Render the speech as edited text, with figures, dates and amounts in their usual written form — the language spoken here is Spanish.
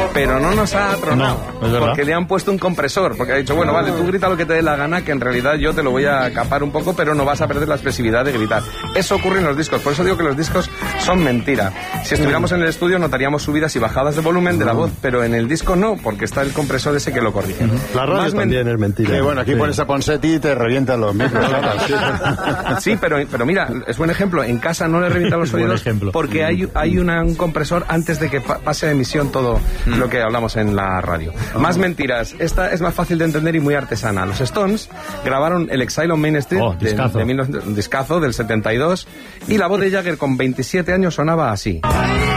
pero no nos ha tronado, porque le han puesto un compresor, porque ha dicho, bueno, vale, tú grita lo que te dé la gana, que en realidad yo te lo voy a capar un poco, pero no vas a perder la expresividad de gritar. Eso ocurre en los discos, por eso digo que los discos son mentira. Si estuviéramos en el estudio notaríamos subidas y bajadas de volumen de la voz, pero en el disco no, porque está el compresor ese que lo corrige. La radio también es mentira. Sí, bueno, aquí pones a Ponseti y te revientan los micros. Sí, pero mira, es buen ejemplo. En casa no le revientan los oídos porque hay un compresor antes de que pase a emisión todo lo que hablamos en la radio. Más mentiras. Esta es más fácil de entender y muy artesana. Los Stones grabaron el Exile on Main Street un discazo del 72 y la voz de Jagger con 27 años sonaba así.